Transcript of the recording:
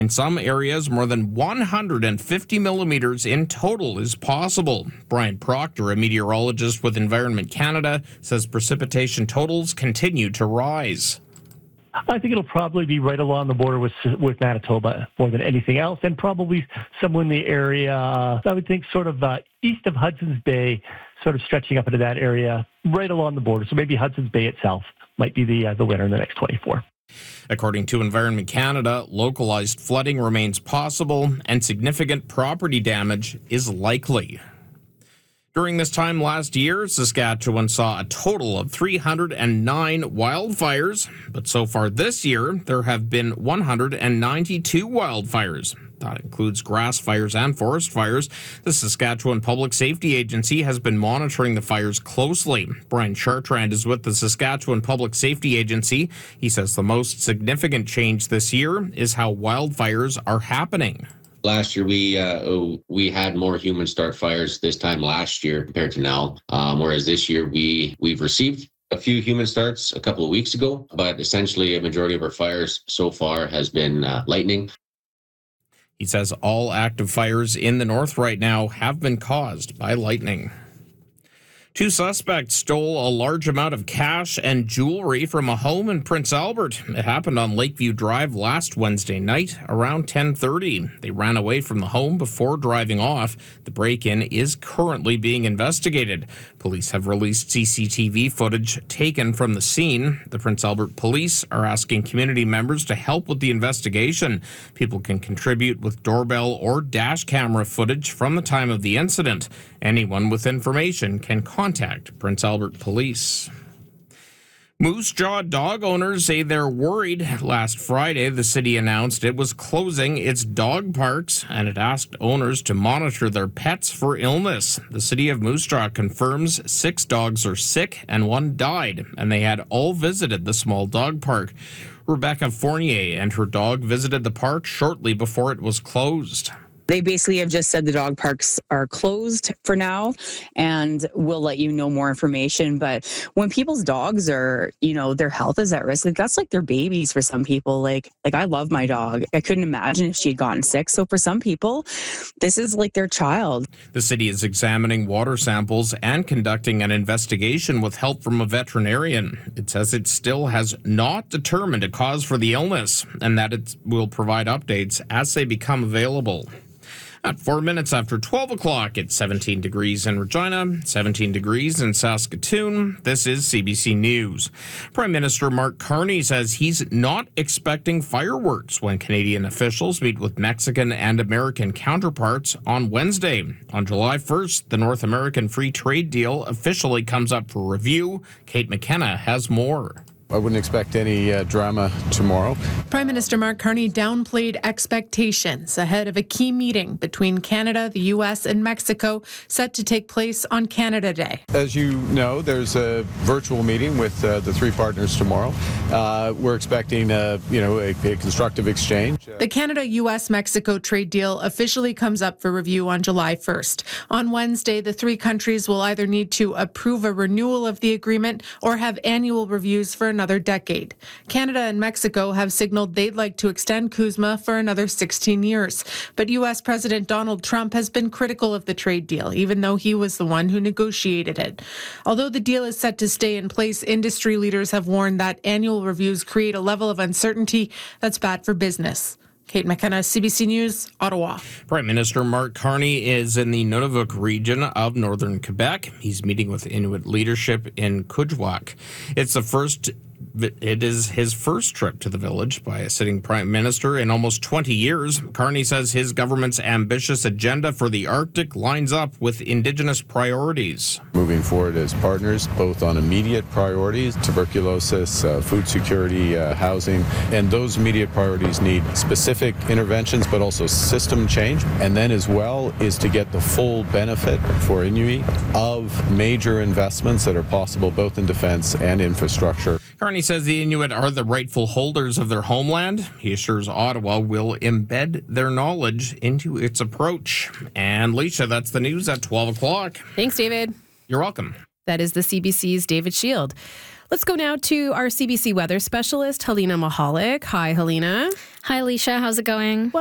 In some areas, more than 150 millimeters in total is possible. Brian Proctor, a meteorologist with Environment Canada, says precipitation totals continue to rise. I think it'll probably be right along the border with Manitoba more than anything else, and probably somewhere in the area, I would think sort of east of Hudson's Bay, sort of stretching up into that area, right along the border. So maybe Hudson's Bay itself might be the winner in the next 24. According to Environment Canada, localized flooding remains possible and significant property damage is likely. During this time last year, Saskatchewan saw a total of 309 wildfires, but so far this year, there have been 192 wildfires. That includes grass fires and forest fires. The Saskatchewan Public Safety Agency has been monitoring the fires closely. Brian Chartrand is with the Saskatchewan Public Safety Agency. He says the most significant change this year is how wildfires are happening. Last year, we had more human start fires this time last year compared to now, whereas this year we've received a few human starts a couple of weeks ago, but essentially a majority of our fires so far has been lightning. He says all active fires in the north right now have been caused by lightning. 2 suspects stole a large amount of cash and jewelry from a home in Prince Albert. It happened on Lakeview Drive last Wednesday night around 10:30. They ran away from the home before driving off. The break-in is currently being investigated. Police have released CCTV footage taken from the scene. The Prince Albert police are asking community members to help with the investigation. People can contribute with doorbell or dash camera footage from the time of the incident. Anyone with information can contact Prince Albert Police. Moose Jaw dog owners say they're worried. Last Friday, the city announced it was closing its dog parks, and it asked owners to monitor their pets for illness. The city of Moose Jaw confirms 6 dogs are sick and 1 died, and they had all visited the small dog park. Rebecca Fournier and her dog visited the park shortly before it was closed. They basically have just said the dog parks are closed for now, and we'll let you know more information. But when people's dogs are, their health is at risk, that's like their babies for some people. Like I love my dog. I couldn't imagine if she had gotten sick. So for some people, this is like their child. The city is examining water samples and conducting an investigation with help from a veterinarian. It says it still has not determined a cause for the illness and that it will provide updates as they become available. At 4 minutes after 12 o'clock, it's 17 degrees in Regina, 17 degrees in Saskatoon. This is CBC News. Prime Minister Mark Carney says he's not expecting fireworks when Canadian officials meet with Mexican and American counterparts on Wednesday. On July 1st, the North American Free Trade Deal officially comes up for review. Kate McKenna has more. I wouldn't expect any drama tomorrow. Prime Minister Mark Carney downplayed expectations ahead of a key meeting between Canada, the U.S., and Mexico set to take place on Canada Day. As you know, there's a virtual meeting with the 3 partners tomorrow. We're expecting a constructive exchange. The Canada-U.S.-Mexico trade deal officially comes up for review on July 1st. On Wednesday, the 3 countries will either need to approve a renewal of the agreement or have annual reviews for another decade. Canada and Mexico have signaled they'd like to extend CUSMA for another 16 years. But U.S. President Donald Trump has been critical of the trade deal, even though he was the one who negotiated it. Although the deal is set to stay in place, industry leaders have warned that annual reviews create a level of uncertainty that's bad for business. Kate McKenna, CBC News, Ottawa. Prime Minister Mark Carney is in the Nunavut region of northern Quebec. He's meeting with Inuit leadership in Kujawak. It is his first trip to the village by a sitting prime minister in almost 20 years. Carney says his government's ambitious agenda for the Arctic lines up with Indigenous priorities. Moving forward as partners, both on immediate priorities, tuberculosis, food security, housing, and those immediate priorities need specific interventions, but also system change. And then as well is to get the full benefit for Inuit of major investments that are possible both in defense and infrastructure. Carney says the Inuit are the rightful holders of their homeland. He assures Ottawa will embed their knowledge into its approach. And Leisha, that's the news at 12 o'clock. Thanks, David. You're welcome. That is the CBC's David Shield. Let's go now to our CBC weather specialist, Helena Mahalik. Hi, Helena. Hi, Alicia. How's it going?